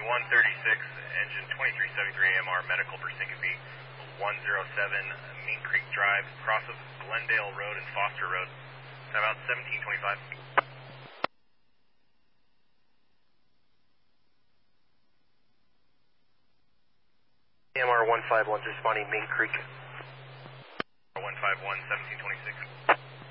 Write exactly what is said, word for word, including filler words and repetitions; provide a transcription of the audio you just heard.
one thirty-six, engine twenty-three seventy-three A M R, medical for syncope, one oh seven, Mean Creek Drive, cross of Glendale Road and Foster Road. About seventeen twenty-five. A M R one five one, responding Mean Creek. one five one, seventeen twenty-six.